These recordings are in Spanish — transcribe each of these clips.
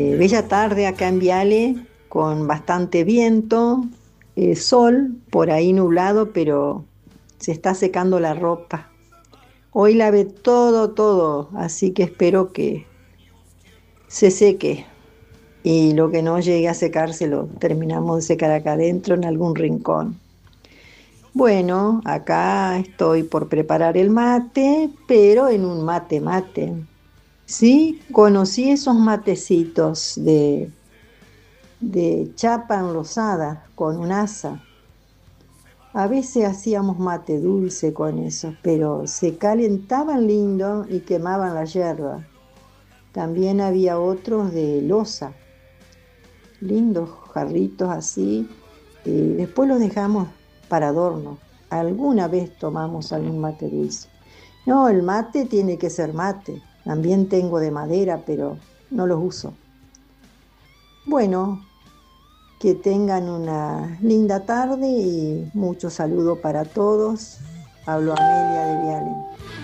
Bella tarde acá en Viale, con bastante viento, sol, por ahí nublado, pero se está secando la ropa. Hoy lavé todo, así que espero que se seque y lo que no llegue a secarse lo terminamos de secar acá adentro en algún rincón. Bueno, acá estoy por preparar el mate, pero en un mate. Sí, conocí esos matecitos de chapa enlosada con un asa. A veces hacíamos mate dulce con eso, pero se calentaban lindo y quemaban la yerba. También había otros de loza, lindos jarritos así. Después los dejamos para adorno. Alguna vez tomamos algún mate dulce. No, el mate tiene que ser mate. También tengo de madera, pero no los uso. Bueno, que tengan una linda tarde y mucho saludo para todos. Hablo Amelia de Viale.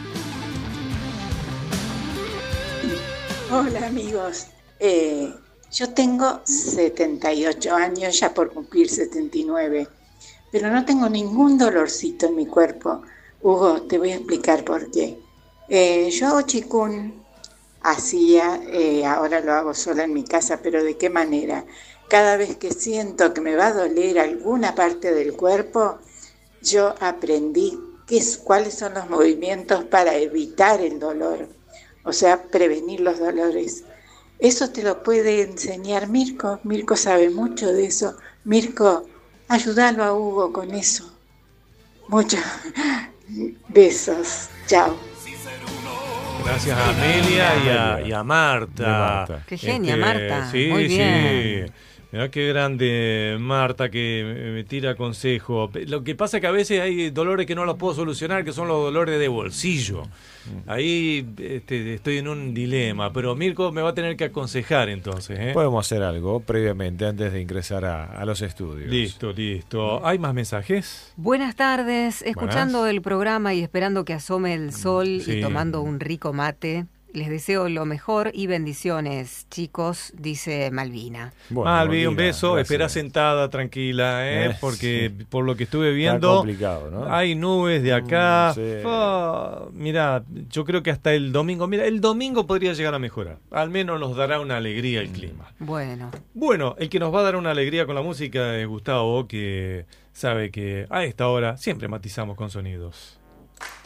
Hola amigos, yo tengo 78 años, ya por cumplir 79, pero no tengo ningún dolorcito en mi cuerpo. Hugo, te voy a explicar por qué. Yo hago chikun, ahora lo hago sola en mi casa, pero ¿de qué manera? Cada vez que siento que me va a doler alguna parte del cuerpo, yo aprendí cuáles son los movimientos para evitar el dolor, o sea, prevenir los dolores. Eso te lo puede enseñar Mirko. Mirko sabe mucho de eso. Mirko, ayúdalo a Hugo con eso. Muchos besos. Chao. Gracias a Amelia y a Marta. Qué genia, Marta. Sí, muy bien. Sí. Mirá qué grande Marta que me tira consejo. Lo que pasa es que a veces hay dolores que no los puedo solucionar, que son los dolores de bolsillo. Ahí estoy en un dilema, pero Mirko me va a tener que aconsejar entonces. Podemos hacer algo previamente antes de ingresar a los estudios. Listo. ¿Hay más mensajes? Buenas tardes, escuchando el programa y esperando que asome el sol y tomando un rico mate. Les deseo lo mejor y bendiciones, chicos, dice Malvina. Bueno, Malvi, un beso. Gracias. Espera sentada, tranquila, porque por lo que estuve viendo, está complicado, ¿no? Hay nubes de acá. Sí. Mira, yo creo que hasta el domingo. Mira, el domingo podría llegar a mejorar. Al menos nos dará una alegría el clima. Bueno, el que nos va a dar una alegría con la música es Gustavo, que sabe que a esta hora siempre matizamos con sonidos.